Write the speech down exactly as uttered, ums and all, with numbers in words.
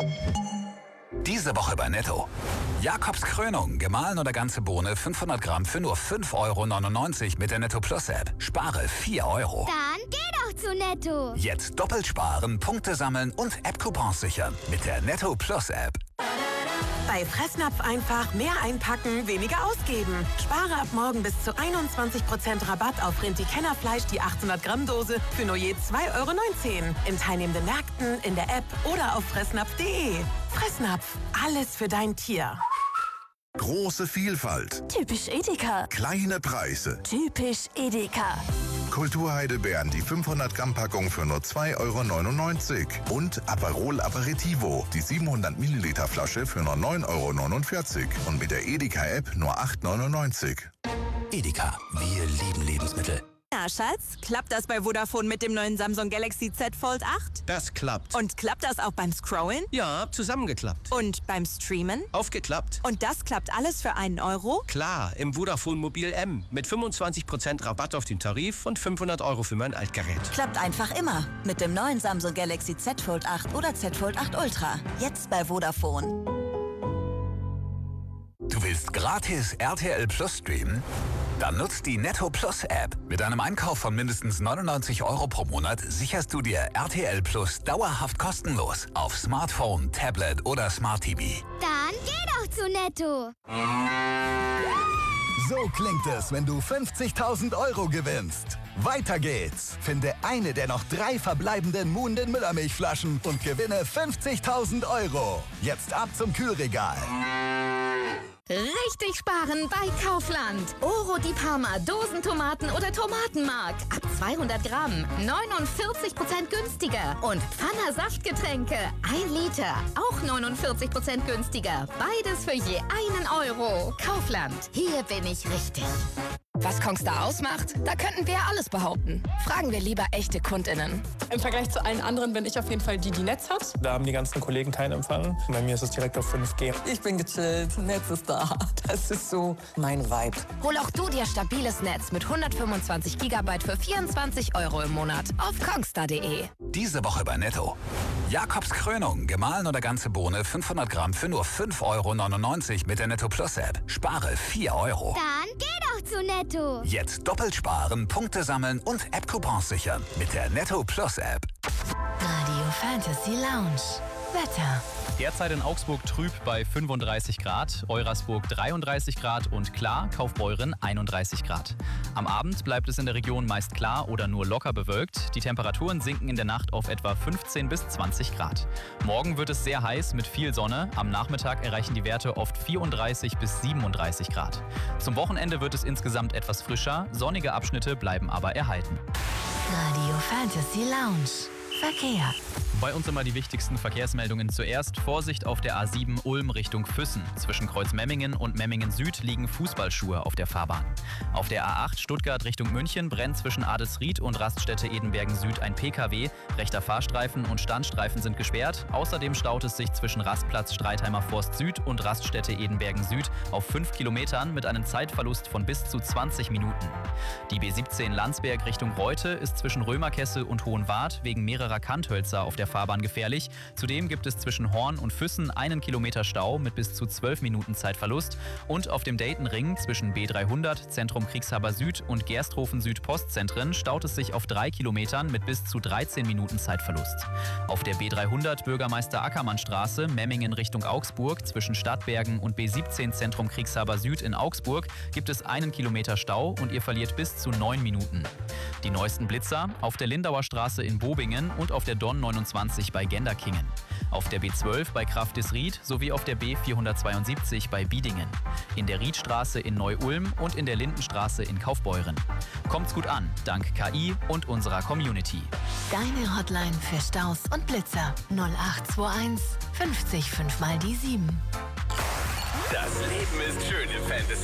Diese Woche bei Netto. Jakobs Krönung, gemahlen oder ganze Bohne fünfhundert Gramm für nur fünf Euro neunundneunzig mit der Netto Plus App. Spare vier Euro. Dann geh doch zu Netto. Jetzt doppelt sparen, Punkte sammeln und App-Coupons sichern mit der Netto Plus App. Bei Fressnapf einfach mehr einpacken, weniger ausgeben. Spare ab morgen bis zu einundzwanzig Prozent Rabatt auf Rinti-Kennerfleisch, die achthundert Gramm Dose für nur je zwei Euro neunzehn. In teilnehmenden Märkten, in der App oder auf fressnapf punkt de. Fressnapf, alles für dein Tier. Große Vielfalt. Typisch Edeka. Kleine Preise. Typisch Edeka. Kulturheidelbeeren, die fünfhundert Gramm Packung für nur zwei Euro neunundneunzig. Und Aperol Aperitivo, die siebenhundert Milliliter Flasche für nur neun Euro neunundvierzig. Und mit der Edeka-App nur acht Euro neunundneunzig. Edeka, wir lieben Lebensmittel. Na, Schatz, klappt das bei Vodafone mit dem neuen Samsung Galaxy Z Fold acht? Das klappt. Und klappt das auch beim Scrollen? Ja, zusammengeklappt. Und beim Streamen? Aufgeklappt. Und das klappt alles für einen Euro? Klar, im Vodafone Mobil M. Mit fünfundzwanzig Prozent Rabatt auf den Tarif und fünfhundert Euro für mein Altgerät. Klappt einfach immer. Mit dem neuen Samsung Galaxy Z Fold acht oder Z Fold acht Ultra. Jetzt bei Vodafone. Du willst gratis R T L Plus streamen? Dann nutzt die Netto Plus App. Mit einem Einkauf von mindestens neunundneunzig Euro pro Monat sicherst du dir R T L Plus dauerhaft kostenlos auf Smartphone, Tablet oder Smart T V. Dann geh doch zu Netto. So klingt es, wenn du fünfzigtausend Euro gewinnst. Weiter geht's. Finde eine der noch drei verbleibenden Muhnden Müllermilchflaschen und gewinne fünfzigtausend Euro. Jetzt ab zum Kühlregal. Richtig sparen bei Kaufland. Oro di Parma Dosentomaten oder Tomatenmark. Ab zweihundert Gramm. neunundvierzig Prozent günstiger. Und Pfanner Saftgetränke. ein Liter. Auch neunundvierzig Prozent günstiger. Beides für je einen Euro. Kaufland. Hier bin ich richtig. Was Kongstar ausmacht? Da könnten wir alles behaupten. Fragen wir lieber echte KundInnen. Im Vergleich zu allen anderen bin ich auf jeden Fall die, die Netz hat. Da haben die ganzen Kollegen keinen Empfang. Bei mir ist es direkt auf fünf G. Ich bin gechillt, Netz ist da. Das ist so mein Vibe. Hol auch du dir stabiles Netz mit hundertfünfundzwanzig Gigabyte für vierundzwanzig Euro im Monat auf kongstar punkt de. Diese Woche bei Netto. Jakobs Krönung, gemahlen oder ganze Bohne fünfhundert Gramm für nur fünf Euro neunundneunzig mit der Netto Plus App. Spare vier Euro. Dann geh doch zu Netto. Jetzt doppelt sparen, Punkte sammeln und App-Coupons sichern mit der Netto Plus App. Radio Fantasy Lounge. Wetter. Derzeit in Augsburg trüb bei fünfunddreißig Grad, Eurasburg dreiunddreißig Grad und klar, Kaufbeuren einunddreißig Grad. Am Abend bleibt es in der Region meist klar oder nur locker bewölkt. Die Temperaturen sinken in der Nacht auf etwa fünfzehn bis zwanzig Grad. Morgen wird es sehr heiß mit viel Sonne. Am Nachmittag erreichen die Werte oft vierunddreißig bis siebenunddreißig Grad. Zum Wochenende wird es insgesamt etwas frischer, sonnige Abschnitte bleiben aber erhalten. Radio Fantasy Lounge. Verkehr. Bei uns immer die wichtigsten Verkehrsmeldungen zuerst. Vorsicht auf der A sieben Ulm Richtung Füssen. Zwischen Kreuz Memmingen und Memmingen Süd liegen Fußballschuhe auf der Fahrbahn. Auf der A acht Stuttgart Richtung München brennt zwischen Adelsried und Raststätte Edenbergen Süd ein P K W. Rechter Fahrstreifen und Standstreifen sind gesperrt. Außerdem staut es sich zwischen Rastplatz Streitheimer Forst Süd und Raststätte Edenbergen Süd auf fünf Kilometern mit einem Zeitverlust von bis zu zwanzig Minuten. Die B siebzehn Landsberg Richtung Reute ist zwischen Römerkessel und Hohenwart wegen mehrerer Kanthölzer auf der Fahrbahn gefährlich. Zudem gibt es zwischen Horn und Füssen einen Kilometer Stau mit bis zu zwölf Minuten Zeitverlust. Und auf dem Daytonring zwischen B dreihundert, Zentrum Kriegshaber Süd und Gersthofen Süd Postzentren staut es sich auf drei Kilometern mit bis zu dreizehn Minuten Zeitverlust. Auf der B dreihundert Bürgermeister Ackermann Straße, Memmingen Richtung Augsburg, zwischen Stadtbergen und B siebzehn Zentrum Kriegshaber Süd in Augsburg gibt es einen Kilometer Stau und ihr verliert bis zu neun Minuten. Die neuesten Blitzer auf der Lindauer Straße in Bobingen und auf der Don neunundzwanzig bei Genderkingen. Auf der B zwölf bei Kraftis-Ried sowie auf der B vierhundertzweiundsiebzig bei Biedingen. In der Riedstraße in Neu-Ulm und in der Lindenstraße in Kaufbeuren. Kommt's gut an, dank K I und unserer Community. Deine Hotline für Staus und Blitzer null acht zwei eins fünfzig fünf mal die sieben. Das Leben ist schön im Fantasy.